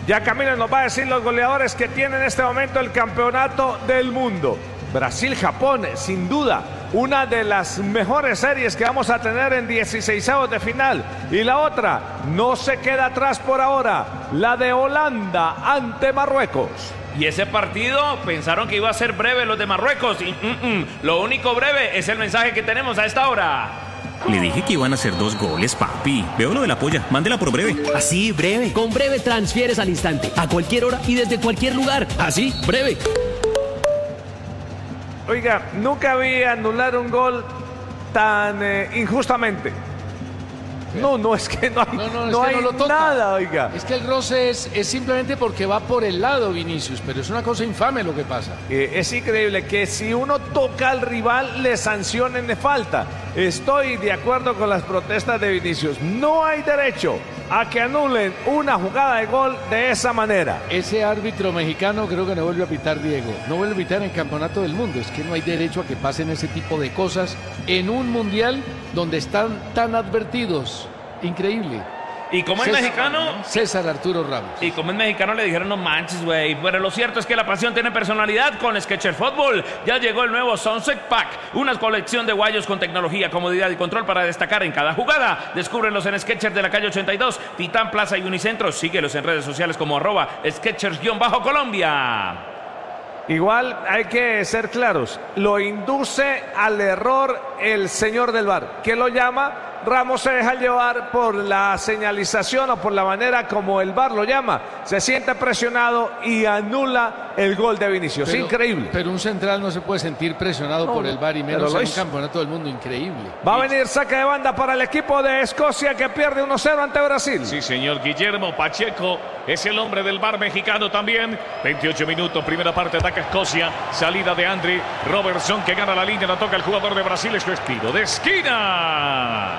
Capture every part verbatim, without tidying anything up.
Ya Camilo nos va a decir los goleadores que tiene en este momento el campeonato del mundo. Brasil-Japón, sin duda, una de las mejores series que vamos a tener en dieciseisavos de final. Y la otra, no se queda atrás por ahora, la de Holanda ante Marruecos. Y ese partido pensaron que iba a ser breve los de Marruecos. Y mm, mm, lo único breve es el mensaje que tenemos a esta hora. Le dije que iban a hacer dos goles, papi. Veo lo de la polla, mándela por breve. Así, breve. Con breve transfieres al instante, a cualquier hora y desde cualquier lugar. Así, breve. Oiga, nunca vi anular un gol tan eh, injustamente. No, no, es que no hay, no, no, no es hay que no lo toca. nada, oiga. Es que el roce es, es simplemente porque va por el lado, Vinicius, pero es una cosa infame lo que pasa. Eh, es increíble que si uno toca al rival le sancionen de falta. Estoy de acuerdo con las protestas de Vinicius. No hay derecho a que anulen una jugada de gol de esa manera. Ese árbitro mexicano creo que no vuelve a pitar, Diego. No vuelve a pitar en el Campeonato del Mundo. Es que no hay derecho a que pasen ese tipo de cosas en un mundial donde están tan advertidos. Increíble. Y como es César, mexicano... César Arturo Ramos. Y como es mexicano le dijeron no manches, güey. Pero lo cierto es que la pasión tiene personalidad con Skechers Fútbol. Ya llegó el nuevo Sunset Pack. Una colección de guayos con tecnología, comodidad y control para destacar en cada jugada. Descúbrelos en Skechers de la calle ochenta y dos, Titán Plaza y Unicentro. Síguelos en redes sociales como arroba Skechers-Colombia. Igual hay que ser claros. Lo induce al error el señor del V A R. ¿Qué lo llama? Ramos se deja llevar por la señalización o por la manera como el V A R lo llama. Se siente presionado y anula el gol de Vinicius. Pero, increíble. Pero un central no se puede sentir presionado no, por el V A R y menos en un hizo. Campeonato del Mundo. Increíble. Va a venir saque de banda para el equipo de Escocia que pierde uno cero ante Brasil. Sí, señor. Guillermo Pacheco es el hombre del V A R mexicano también. veintiocho minutos, primera parte, ataca Escocia. Salida de Andri Robertson que gana la línea, la toca el jugador de Brasil. Es su estilo de esquina.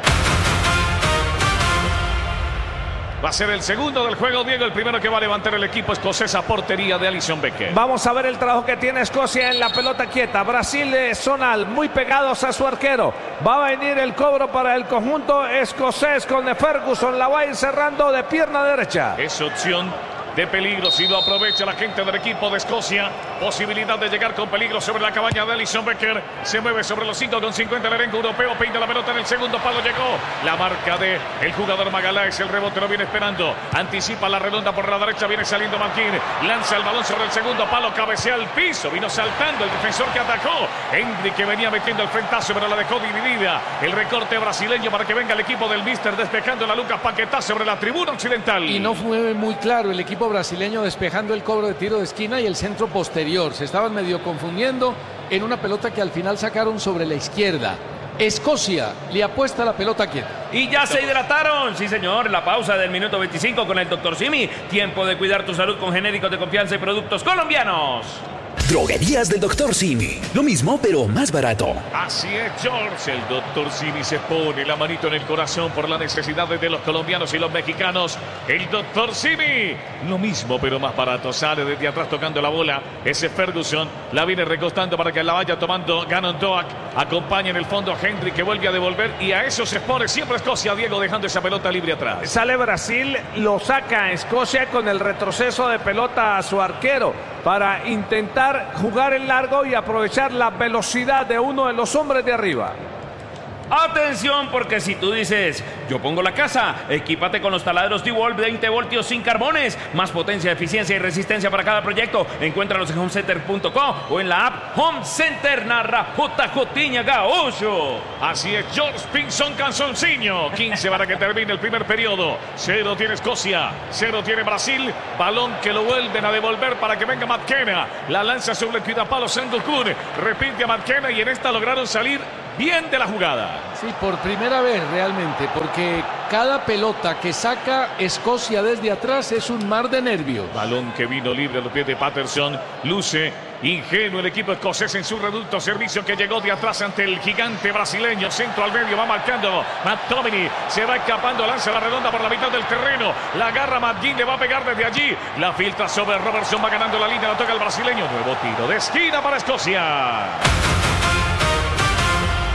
Va a ser el segundo del juego, Diego. El primero que va a levantar el equipo escocés a portería de Alisson Becker. Vamos a ver el trabajo que tiene Escocia en la pelota quieta. Brasil es zonal, muy pegados a su arquero. Va a venir el cobro para el conjunto escocés con Ferguson. La va a ir cerrando de pierna derecha. Es opción de peligro si lo aprovecha la gente del equipo de Escocia. Posibilidad de llegar con peligro sobre la cabaña de Alisson Becker. Se mueve sobre los cinco con cincuenta el elenco europeo. Pinta la pelota en el segundo palo. Llegó la marca de el jugador Magalhães. El rebote lo viene esperando. Anticipa la redonda por la derecha. Viene saliendo Marquín. Lanza el balón sobre el segundo palo. Cabecea al piso. Vino saltando el defensor que atacó. Hendry que venía metiendo el frentazo, pero la dejó dividida. El recorte brasileño para que venga el equipo del Mister despejando la Lucas Paquetá sobre la tribuna occidental. Y no fue muy claro el equipo brasileño despejando el cobro de tiro de esquina y el centro posterior. Se estaban medio confundiendo en una pelota que al final sacaron sobre la izquierda. Escocia le apuesta la pelota quieta. Y ya se hidrataron, sí señor, la pausa del minuto veinticinco con el doctor Simi. Tiempo de cuidar tu salud con genéricos de confianza y productos colombianos. Droguerías del doctor Simi. Lo mismo, pero más barato. Así es, George. El doctor Simi se pone la manito en el corazón por las necesidades de los colombianos y los mexicanos. El doctor Simi. Lo mismo, pero más barato. Sale desde atrás tocando la bola. Ese Ferguson la viene recostando para que la vaya tomando Gannon Doak. Acompaña en el fondo a Hendry que vuelve a devolver. Y a eso se expone siempre Escocia, Diego, dejando esa pelota libre atrás. Sale Brasil, lo saca Escocia con el retroceso de pelota a su arquero para intentar jugar en largo y aprovechar la velocidad de uno de los hombres de arriba. Atención, porque si tú dices, yo pongo la casa, equípate con los taladros DeWalt veinte voltios sin carbones. Más potencia, eficiencia y resistencia para cada proyecto. Encuéntralos en homecenter punto com o en la app Home Center narra J J Gaúcho. Así es, George Pinson Canzoncillo. quince para que termine el primer periodo. Cero tiene Escocia, cero tiene Brasil. Balón que lo vuelven a devolver para que venga McKenna. La lanza sobre el cuidapalo Sandokun. Repite a McKenna y en esta lograron salir bien de la jugada. Sí, por primera vez realmente, porque cada pelota que saca Escocia desde atrás es un mar de nervios. Balón que vino libre a los pies de Patterson. Luce ingenuo el equipo escocés en su reducto servicio que llegó de atrás ante el gigante brasileño. Centro al medio, va marcando McTominay. Se va escapando, lanza la redonda por la mitad del terreno. La agarra McGinn, le va a pegar desde allí. La filtra sobre Robertson, va ganando la línea, la toca el brasileño. Nuevo tiro de esquina para Escocia.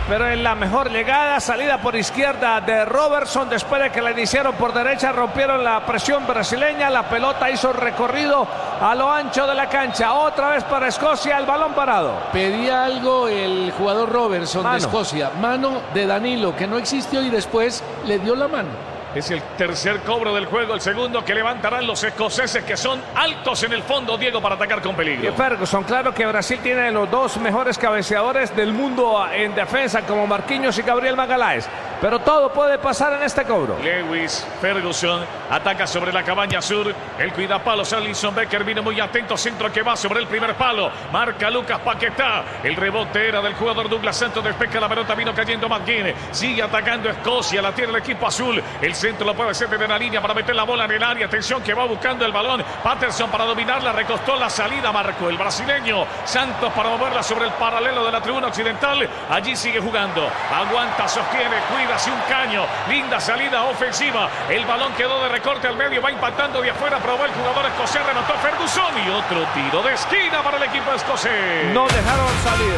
pero en la mejor llegada, salida por izquierda de Robertson, después de que la iniciaron por derecha, rompieron la presión brasileña, la pelota hizo recorrido a lo ancho de la cancha, otra vez para Escocia, el balón parado. Pedía algo el jugador Robertson mano. de Escocia, mano de Danilo, que no existió y después le dio la mano. Es el tercer cobro del juego, el segundo que levantarán los escoceses, que son altos en el fondo, Diego, para atacar con peligro. Y Ferguson, claro que Brasil tiene los dos mejores cabeceadores del mundo en defensa, como Marquinhos y Gabriel Magalhães, pero todo puede pasar en este cobro. Lewis Ferguson ataca sobre la cabaña sur, el cuidapalos Alisson Becker viene muy atento, centro que va sobre el primer palo, marca Lucas Paquetá, el rebote era del jugador Douglas Santos, despeja la pelota, vino cayendo McGinn, sigue atacando Escocia, la tiene el equipo azul, el centro lo puede hacer desde la línea para meter la bola en el área, atención que va buscando el balón, Patterson para dominarla, recostó la salida, marcó el brasileño, Santos para moverla sobre el paralelo de la tribuna occidental, allí sigue jugando, aguanta, sostiene, cuida, hacia un caño, linda salida ofensiva, el balón quedó de recorte al medio, va impactando de afuera, probó el jugador escocés, remató Ferguson y otro tiro de esquina para el equipo escocés. No dejaron salir.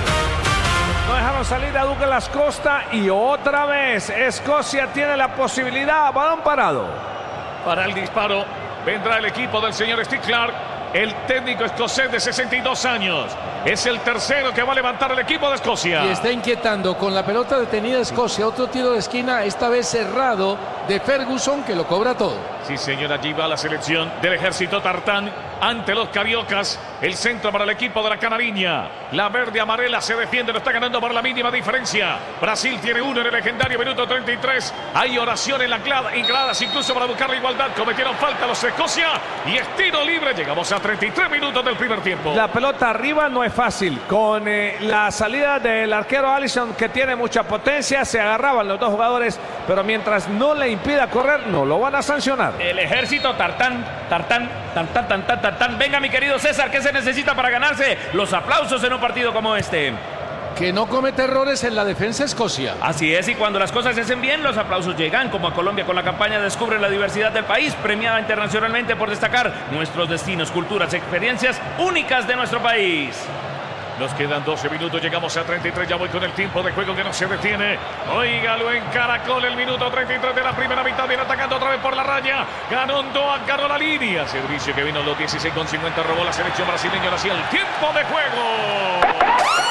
No dejaron salir a Douglas Costa y otra vez Escocia tiene la posibilidad, balón parado. Para el disparo vendrá el equipo del señor Steve Clark, el técnico escocés de sesenta y dos años. Es el tercero que va a levantar el equipo de Escocia. Y está inquietando con la pelota detenida Escocia. Otro tiro de esquina, esta vez cerrado de Ferguson, que lo cobra todo. Sí, señora, allí va la selección del ejército tartán ante los cariocas. El centro para el equipo de la Canariña. La verde amarela se defiende, lo está ganando por la mínima diferencia. Brasil tiene uno en el legendario minuto treinta y tres. Hay oración en las gradas, incluso para buscar la igualdad. Cometieron falta los Escocia y es tiro libre. Llegamos a treinta y tres minutos del primer tiempo. La pelota arriba no es fácil. Con eh, la salida del arquero Alisson, que tiene mucha potencia, se agarraban los dos jugadores, pero mientras no le impida correr, no lo van a sancionar. El ejército tartán, tartán, tartán, tartán, tartán. Venga, mi querido César, ¿qué se necesita para ganarse los aplausos en un partido como este? Que no comete errores en la defensa Escocia. Así es, y cuando las cosas se hacen bien, los aplausos llegan, como a Colombia con la campaña Descubre la diversidad del país, premiada internacionalmente por destacar nuestros destinos, culturas, experiencias únicas de nuestro país. Nos quedan doce minutos, llegamos a treinta y tres, ya voy con el tiempo de juego que no se detiene. Óigalo en Caracol, el minuto treinta y tres de la primera mitad, viene atacando otra vez por la raya. Ganondo agarró la línea. Servicio que vino a los dieciséis con cincuenta, robó la selección brasileña, ahora sí el tiempo de juego.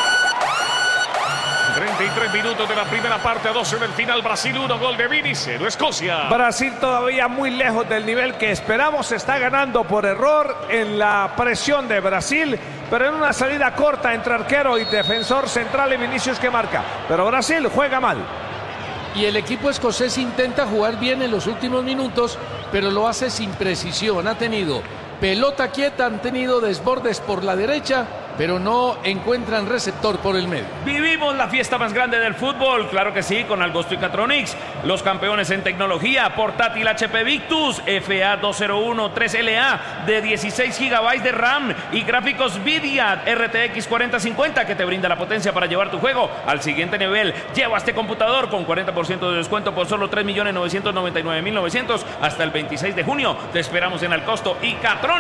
treinta y tres minutos de la primera parte, a doce del final. Brasil uno, gol de Vini, cero Escocia. Brasil todavía muy lejos del nivel que esperamos, está ganando por error en la presión de Brasil, pero en una salida corta entre arquero y defensor central y Vinicius que marca. Pero Brasil juega mal. Y el equipo escocés intenta jugar bien en los últimos minutos, pero lo hace sin precisión. Ha tenido pelota quieta, han tenido desbordes por la derecha, pero no encuentran receptor por el medio. Vivimos la fiesta más grande del fútbol, claro que sí, con Algosto y Catronics, los campeones en tecnología, portátil H P Victus, F A dos cero uno tres L A de dieciséis gigabytes de RAM y gráficos Nvidia R T X cuarenta cincuenta que te brinda la potencia para llevar tu juego al siguiente nivel. Lleva este computador con cuarenta por ciento de descuento por solo tres millones novecientos noventa y nueve mil novecientos hasta el veintiséis de junio. Te esperamos en Algosto y Catronics.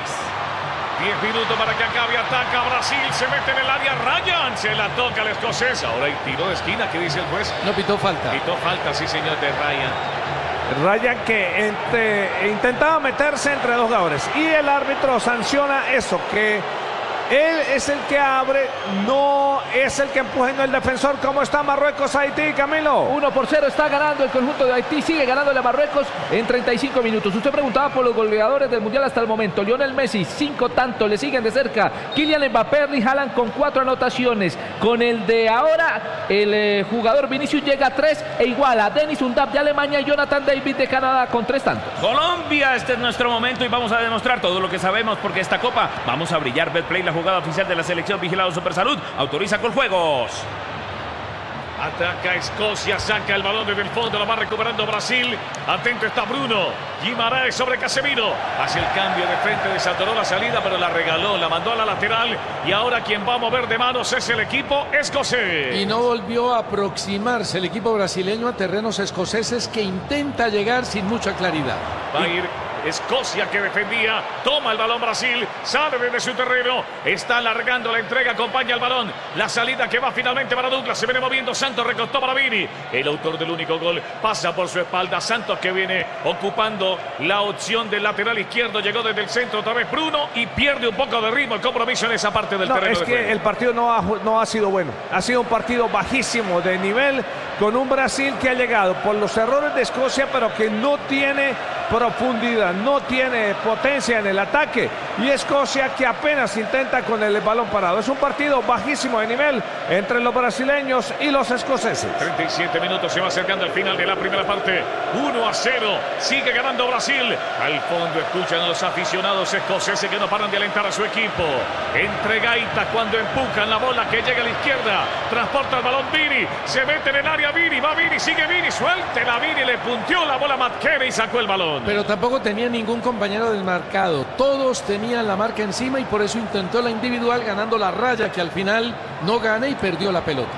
diez minutos para que acabe, ataca Brasil, se mete en el área, Ryan, se la toca al escocés, ahora hay tiro de esquina, ¿qué dice el juez? No pitó falta. Pitó falta, sí señor, de Ryan. Ryan que entre, intentaba meterse entre dos jugadores y el árbitro sanciona eso, que él es el que abre, no es el que empuja en el defensor. ¿Cómo está Marruecos, Haití, Camilo? uno por cero está ganando el conjunto de Haití, sigue ganando a Marruecos en treinta y cinco minutos. Usted preguntaba por los goleadores del Mundial hasta el momento. Lionel Messi, cinco tantos, le siguen de cerca Kylian Mbappé, Erling Haaland con cuatro anotaciones. Con el de ahora, el eh, jugador Vinicius llega a tres e iguala Denis Undab de Alemania y Jonathan David de Canadá con tres tantos. Colombia, este es nuestro momento y vamos a demostrar todo lo que sabemos porque esta copa vamos a brillar. Betplay, la jugada oficial de la selección vigilado Supersalud, autoriza Coljuegos. Ataca Escocia, saca el balón desde el fondo, lo va recuperando Brasil. Atento está Bruno. Guimaraes sobre Casemiro. Hace el cambio de frente, desatoró la salida, pero la regaló, la mandó a la lateral. Y ahora quien va a mover de manos es el equipo escocés. Y no volvió a aproximarse el equipo brasileño a terrenos escoceses, que intenta llegar sin mucha claridad. Va a ir Escocia que defendía, toma el balón Brasil, sale desde su terreno, está alargando la entrega, acompaña el balón, la salida que va finalmente para Douglas, se viene moviendo Santos, recortó para Vini, el autor del único gol pasa por su espalda, Santos que viene ocupando la opción del lateral izquierdo, llegó desde el centro otra vez Bruno y pierde un poco de ritmo el compromiso en esa parte del no, terreno. Es de que juego. el partido no ha, no ha sido bueno, ha sido un partido bajísimo de nivel, con un Brasil que ha llegado por los errores de Escocia, pero que no tiene profundidad, no tiene potencia en el ataque, y Escocia que apenas intenta con el balón parado. Es un partido bajísimo de nivel entre los brasileños y los escoceses. treinta y siete minutos, se va acercando al final de la primera parte, uno a cero, sigue ganando Brasil. Al fondo escuchan a los aficionados escoceses que no paran de alentar a su equipo. Entre gaita cuando empujan la bola que llega a la izquierda, transporta el balón Vini, se mete en el área Vini, va Vini, sigue Vini, suelte la Vini, le punteó la bola Matt Kelly y sacó el balón. Pero tampoco tenía ningún compañero desmarcado. Todos tenían la marca encima y por eso intentó la individual ganando la raya que al final no gana y perdió la pelota.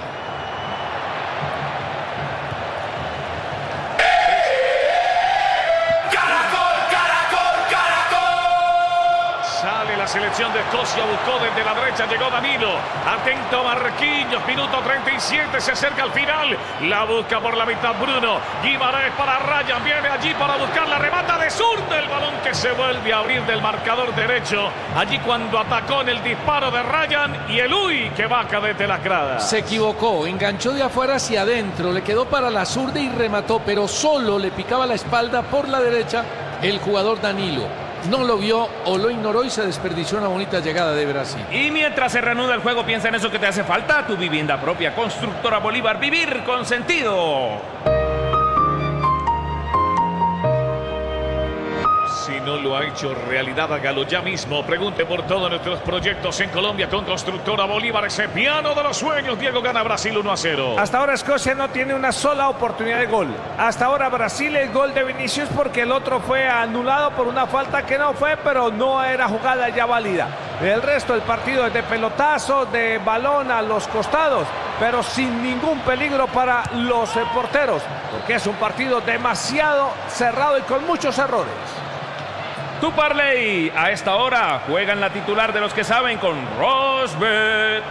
Sale la selección de Escocia, buscó desde la derecha, llegó Danilo, atento Marquinhos, minuto treinta y siete, se acerca al final, la busca por la mitad Bruno, Guimarães para Ryan, viene allí para buscarla, remata de zurda, el balón que se vuelve a abrir del marcador derecho, allí cuando atacó en el disparo de Ryan y el Uy que baja desde las gradas. Se equivocó, enganchó de afuera hacia adentro, le quedó para la zurda y remató, pero solo le picaba la espalda por la derecha el jugador Danilo. No lo vio o lo ignoró y se desperdició una bonita llegada de Brasil. Y mientras se reanuda el juego, piensa en eso que te hace falta, tu vivienda propia. Constructora Bolívar, vivir con sentido. Si no lo ha hecho realidad, hágalo ya mismo. Pregunte por todos nuestros proyectos en Colombia con Constructora Bolívar. Ese piano de los sueños. Diego gana Brasil uno a cero. Hasta ahora Escocia no tiene una sola oportunidad de gol. Hasta ahora Brasil el gol de Vinicius porque el otro fue anulado por una falta que no fue, pero no era jugada ya válida. El resto del partido es de pelotazo, de balón a los costados, pero sin ningún peligro para los eh, porteros, porque es un partido demasiado cerrado y con muchos errores. Tu parlay, a esta hora juegan la titular de los que saben con Rosbet.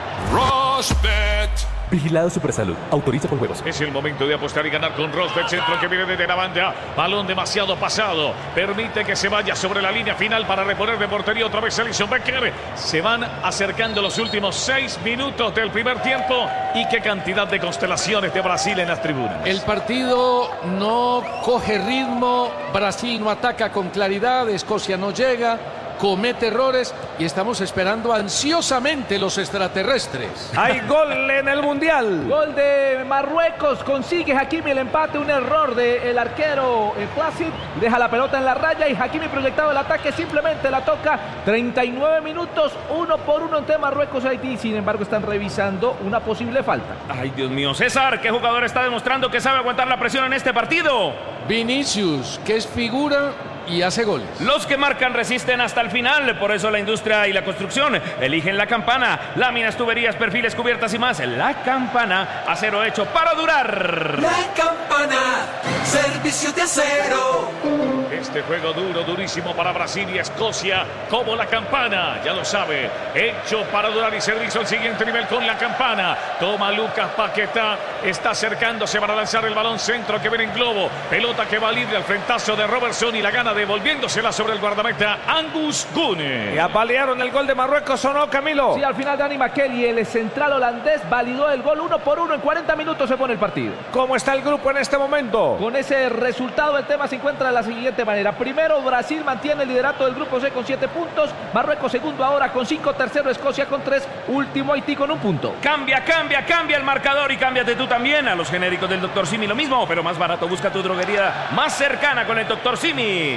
Rosbet. Vigilado Supersalud. Autoriza por juegos. Es el momento de apostar y ganar con Rosbet. Centro que viene desde la banda. Balón demasiado pasado. Permite que se vaya sobre la línea final para reponer de portería otra vez Alisson Becker. Se van acercando los últimos seis minutos del primer tiempo. Y qué cantidad de constelaciones de Brasil en las tribunas. El partido no coge ritmo. Brasil no ataca con claridad. Escocia no llega. Comete errores y estamos esperando ansiosamente los extraterrestres. Hay gol en el Mundial. Gol de Marruecos, consigue Hakimi el empate, un error del arquero Placid, deja la pelota en la raya y Hakimi proyectado el ataque, simplemente la toca. Treinta y nueve minutos, uno por uno entre Marruecos y Haití, sin embargo están revisando una posible falta. Ay, Dios mío, César, ¿qué jugador está demostrando que sabe aguantar la presión en este partido? Vinicius, que es figura y hace goles. Los que marcan resisten hasta el final, por eso la industria y la construcción eligen La Campana. Láminas, tuberías, perfiles, cubiertas y más. La Campana, acero hecho para durar. La Campana, servicio de acero. Este juego duro, durísimo para Brasil y Escocia, como La Campana, ya lo sabe, hecho para durar y servicio al siguiente nivel con La Campana. Toma Lucas Paquetá, está acercándose para lanzar el balón centro que viene en globo, pelota que va libre al frentazo de Robertson y la gana devolviéndosela sobre el guardameta Angus Gune. Y apalearon el gol de Marruecos, ¿o no, Camilo? Sí, al final Dani McKelly, el central holandés, validó el gol uno por uno. En cuarenta minutos se pone el partido. ¿Cómo está el grupo en este momento? Con ese resultado el tema se encuentra de la siguiente manera. Primero, Brasil mantiene el liderato del grupo C con siete puntos. Marruecos segundo ahora con cinco. Tercero, Escocia con tres. Último, Haití con un punto. Cambia, cambia, cambia el marcador y cámbiate tú también a los genéricos del doctor Simi. Lo mismo, pero más barato. Busca tu droguería más cercana con el doctor Simi.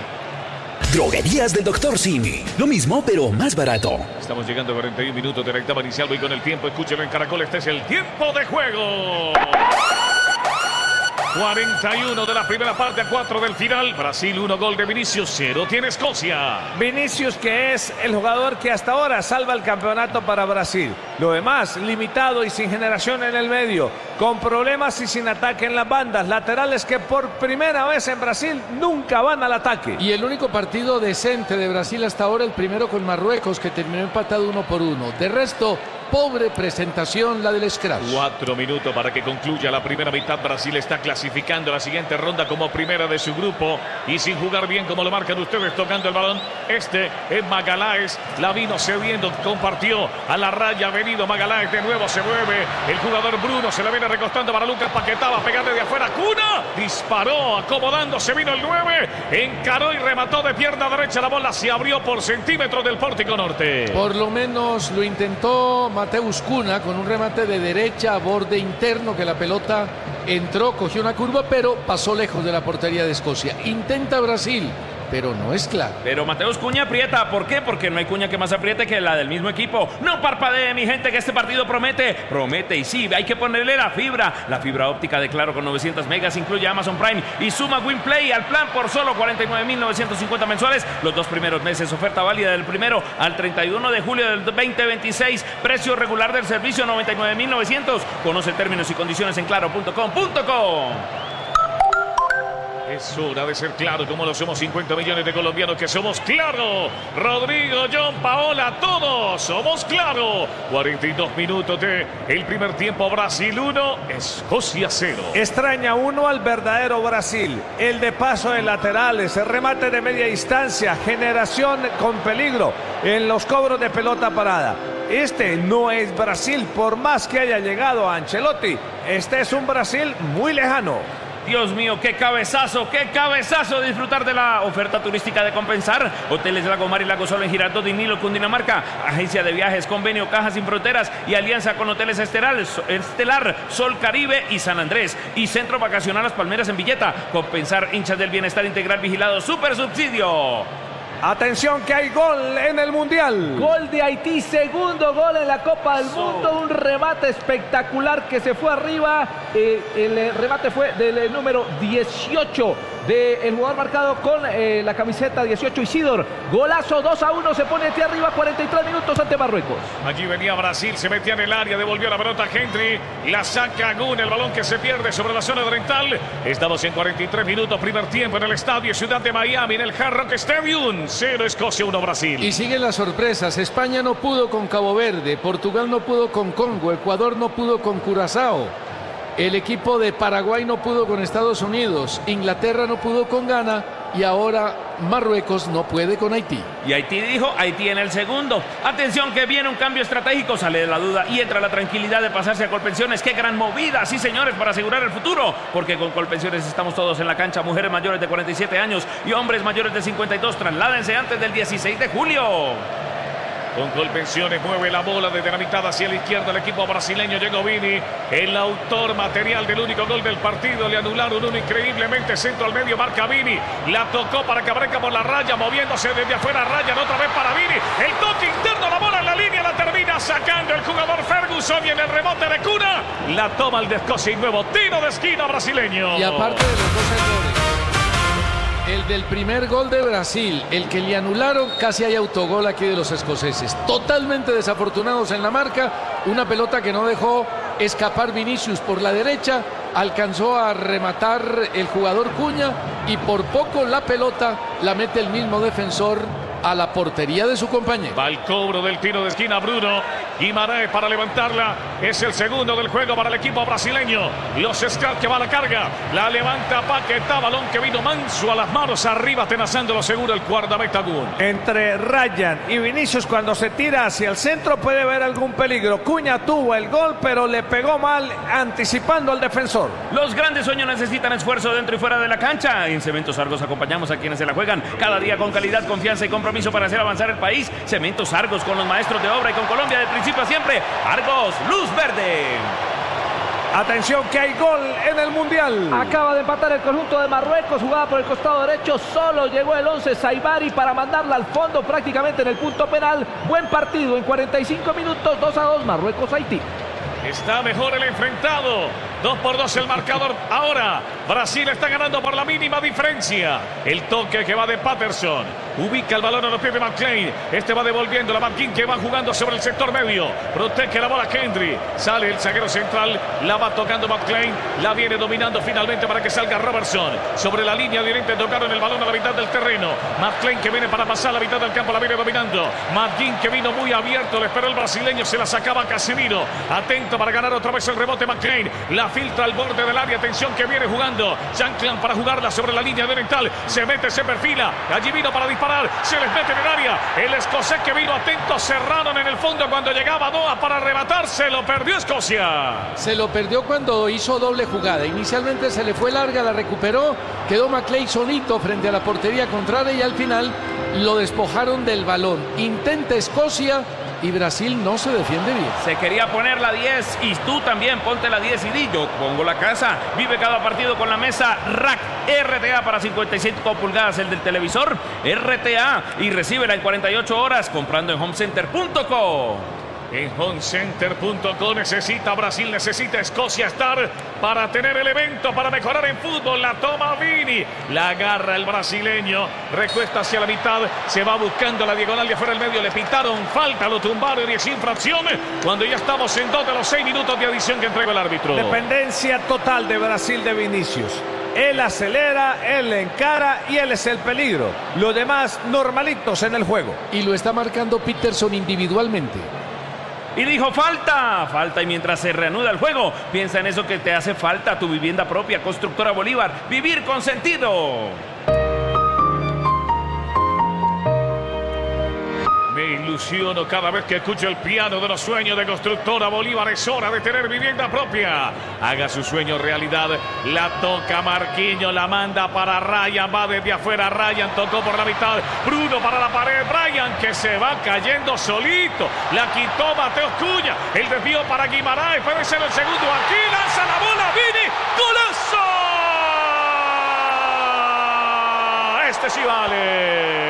Droguerías del doctor Simi. Lo mismo, pero más barato. Estamos llegando a cuarenta y un minutos de la etapa inicial. Voy con el tiempo. Escúchelo en Caracol. Este es el tiempo de juego. cuarenta y uno de la primera parte a cuatro del final. Brasil uno, gol de Vinicius, cero tiene Escocia. Vinicius, que es el jugador que hasta ahora salva el campeonato para Brasil. Lo demás, limitado y sin generación en el medio, con problemas y sin ataque en las bandas, laterales que por primera vez en Brasil nunca van al ataque. Y el único partido decente de Brasil hasta ahora, el primero con Marruecos, que terminó empatado uno por uno. De resto, pobre presentación la del Scratch. Cuatro minutos para que concluya la primera mitad. Brasil está clasificando a la siguiente ronda como primera de su grupo y sin jugar bien como lo marcan ustedes tocando el balón. Este es Magaláes, la vino cediendo, compartió a la raya, ha venido Magaláes, de nuevo se mueve el jugador Bruno, se la viene recostando para Lucas Paquetá, va a pegar de afuera, Cuna, disparó, acomodándose, vino el nueve, encaró y remató de pierna derecha, la bola se abrió por centímetros del pórtico norte. Por lo menos lo intentó Mateus Cuna con un remate de derecha a borde interno, que la pelota entró, cogió una curva, pero pasó lejos de la portería de Escocia. Intenta Brasil, pero no es claro. Pero Mateus Cuña aprieta. ¿Por qué? Porque no hay cuña que más apriete que la del mismo equipo. No parpadee, mi gente, que este partido promete. Promete, y sí, hay que ponerle la fibra. La fibra óptica de Claro con novecientos megas incluye Amazon Prime y suma WinPlay al plan por solo cuarenta y nueve mil novecientos cincuenta mensuales. Los dos primeros meses, oferta válida del primero al treinta y uno de julio del veinte veintiséis. Precio regular del servicio noventa y nueve mil novecientos. Conoce términos y condiciones en claro punto com punto co. Es hora de ser claro, como lo somos cincuenta millones de colombianos que somos Claro. Rodrigo, John, Paola, todos somos Claro. cuarenta y dos minutos de el primer tiempo. Brasil uno, Escocia cero. Extraña uno al verdadero Brasil. El de paso de laterales, el remate de media distancia, generación con peligro en los cobros de pelota parada. Este no es Brasil, por más que haya llegado a Ancelotti. Este es un Brasil muy lejano. Dios mío, qué cabezazo, qué cabezazo de disfrutar de la oferta turística de Compensar. Hoteles Lagomar y Lago Sol en Girardot y Nilo, Cundinamarca. Agencia de viajes, convenio Cajas Sin Fronteras y alianza con Hoteles Estelar, Estelar, Sol Caribe y San Andrés. Y Centro Vacacional Las Palmeras en Villeta. Compensar, hinchas del bienestar integral vigilado, super subsidio. Atención que hay gol en el Mundial. Gol de Haití, segundo gol en la Copa del Mundo. Un remate espectacular que se fue arriba. Eh, el remate fue del eh, número dieciocho del jugador marcado con eh, la camiseta dieciocho, Isidor. Golazo, dos a uno, se pone aquí arriba, cuarenta y tres minutos ante Marruecos. Allí venía Brasil, se metía en el área, devolvió la pelota a Henry, la saca Gun, el balón que se pierde sobre la zona oriental. Estamos en cuarenta y tres minutos, primer tiempo en el estadio Ciudad de Miami, en el Hard Rock Stadium. cero Escocia, uno Brasil. Y siguen las sorpresas. España no pudo con Cabo Verde, Portugal no pudo con Congo, Ecuador no pudo con Curazao. El equipo de Paraguay no pudo con Estados Unidos, Inglaterra no pudo con Ghana y ahora Marruecos no puede con Haití. Y Haití dijo, Haití en el segundo. Atención que viene un cambio estratégico, sale de la duda y entra la tranquilidad de pasarse a Colpensiones. ¡Qué gran movida! Sí, señores, para asegurar el futuro. Porque con Colpensiones estamos todos en la cancha. Mujeres mayores de cuarenta y siete años y hombres mayores de cincuenta y dos. Trasládense antes del dieciséis de julio. Con Colpensiones mueve la bola desde la mitad hacia la izquierda el equipo brasileño. Llegó Vini, el autor material del único gol del partido. Le anularon uno increíblemente. Centro al medio, marca Vini. La tocó para que arranca por la raya, moviéndose desde afuera. Raya otra vez para Vini. El toque interno, la bola en la línea, la termina sacando el jugador Ferguson. Y en el rebote de Cuna, la toma el de Escocia y nuevo tiro de esquina brasileño. Y aparte de los dos errores, el del primer gol de Brasil, el que le anularon, casi hay autogol aquí de los escoceses. Totalmente desafortunados en la marca. Una pelota que no dejó escapar Vinicius por la derecha. Alcanzó a rematar el jugador Cuña y por poco la pelota la mete el mismo defensor a la portería de su compañero. Va el cobro del tiro de esquina Bruno Guimaraes para levantarla. Es el segundo del juego para el equipo brasileño. Los Scratch que va a la carga. La levanta Paquetá. Balón que vino manso a las manos arriba, tenazándolo seguro el guardameta Gun. Entre Ryan y Vinicius, cuando se tira hacia el centro puede haber algún peligro. Cuña tuvo el gol, pero le pegó mal, anticipando al defensor. Los grandes sueños necesitan esfuerzo dentro y fuera de la cancha. En Cementos Argos acompañamos a quienes se la juegan cada día con calidad, confianza y compromiso para hacer avanzar el país. Cementos Argos, con los maestros de obra y con Colombia de principio a siempre. Argos, luz verde. Atención que hay gol en el Mundial. Acaba de empatar el conjunto de Marruecos, jugada por el costado derecho. Solo llegó el once Saibari para mandarla al fondo prácticamente en el punto penal. Buen partido en cuarenta y cinco minutos, dos a dos Marruecos-Haití. Está mejor el enfrentado. dos por dos el marcador. Ahora Brasil está ganando por la mínima diferencia. El toque que va de Patterson. Ubica el balón a los pies de McLean. Este va devolviendo la McKean que va jugando sobre el sector medio. Protege la bola Kendry. Sale el zaguero central. La va tocando McLean. La viene dominando finalmente para que salga Robertson. Sobre la línea directa tocaron el balón a la mitad del terreno. McLean que viene para pasar a la mitad del campo. La viene dominando. McKean que vino muy abierto. Le esperó el brasileño. Se la sacaba Casemiro. Atento para ganar otra vez el rebote McLean. La filtra al borde del área. Atención que viene jugando. Shankland para jugarla sobre la línea oriental. Se mete, se perfila. Allí vino para disparar. Se les mete en el área. El escocés que vino atento. Cerraron en el fondo cuando llegaba Noah para arrebatar. Se lo perdió Escocia. Se lo perdió cuando hizo doble jugada. Inicialmente se le fue larga, la recuperó. Quedó McLean solito frente a la portería contraria y al final lo despojaron del balón. Intenta Escocia y Brasil no se defiende bien. Se quería poner la diez y tú también ponte la diez y di, yo pongo la casa. Vive cada partido con la mesa Rack R T A para cincuenta y cinco pulgadas, el del televisor R T A, y recíbela en cuarenta y ocho horas comprando en home center punto com. En home center punto com necesita Brasil, necesita Escocia estar para tener el evento, para mejorar en fútbol. La toma Vini, la agarra el brasileño, recuesta hacia la mitad, se va buscando la diagonal de afuera del medio, le pitaron falta, lo tumbaron y es infracción cuando ya estamos en dos de los seis minutos de adición que entrega el árbitro. Dependencia total de Brasil de Vinicius. Él acelera, él le encara y él es el peligro. Los demás normalitos en el juego. Y lo está marcando Peterson individualmente. Y dijo falta, falta, y mientras se reanuda el juego, piensa en eso que te hace falta, tu vivienda propia. Constructora Bolívar, vivir con sentido. Me ilusiono cada vez que escucho el piano de los sueños de Constructora Bolívar. Es hora de tener vivienda propia. Haga su sueño realidad. La toca Marquinhos, la manda para Ryan. Va desde afuera, Ryan tocó por la mitad. Bruno para la pared, Ryan que se va cayendo solito. La quitó Mateus Cunha. El desvío para Guimaraes. Puede ser el segundo. Aquí lanza la bola, Vini. ¡Golazo! Este sí vale.